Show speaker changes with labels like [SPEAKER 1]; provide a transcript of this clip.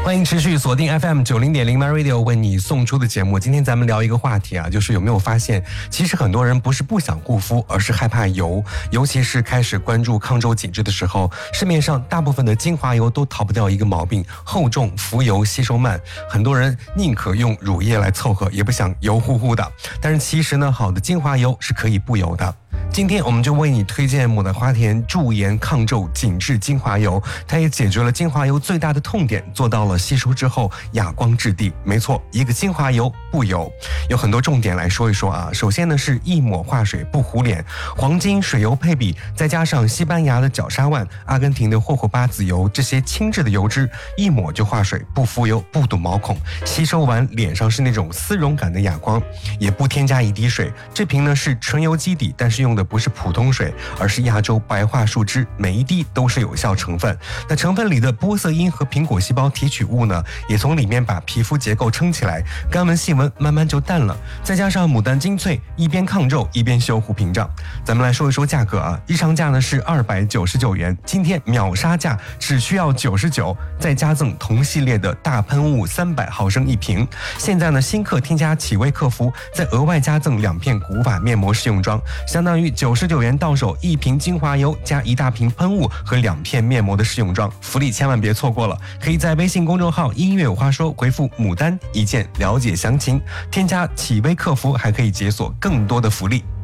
[SPEAKER 1] 欢迎持续锁定 FM90.0 MyRadio 为你送出的节目。今天咱们聊一个话题啊，就是有没有发现，其实很多人不是不想护肤，而是害怕油。尤其是开始关注抗皱紧致的时候，市面上大部分的精华油都逃不掉一个毛病：厚重、浮油、吸收慢。很多人宁可用乳液来凑合，也不想油乎乎的。但是其实呢，好的精华油是可以不油的。今天我们就为你推荐牡丹花田驻颜抗皱紧致精华油，它也解决了精华油最大的痛点，做到了吸收之后哑光质地。没错，一个精华油不油。有很多重点来说一说啊。首先呢是一抹化水不糊脸，黄金水油配比，再加上西班牙的角鲨烷、阿根廷的霍霍巴籽油，这些轻质的油脂，一抹就化水，不浮油，不堵毛孔，吸收完脸上是那种丝绒感的哑光，也不添加一滴水。这瓶呢是纯油基底，但是用的不是普通水，而是亚洲白桦树脂，每一滴都是有效成分。那成分里的玻色因和苹果细胞提取物呢，也从里面把皮肤结构撑起来，干纹细纹慢慢就淡了。再加上牡丹精粹，一边抗皱一边修护屏障。咱们来说一说价格啊，日常价呢是299元，今天秒杀价只需要99，再加赠同系列的大喷雾300毫升一瓶。现在呢新客添加启威客服，再额外加赠2片古法面膜试用装，相当于99元到手1瓶精华油加1大瓶喷雾和2片面膜的试用装，福利千万别错过了。可以在微信公众号音乐有话说回复牡丹一键了解详情，添加启威客服还可以解锁更多的福利。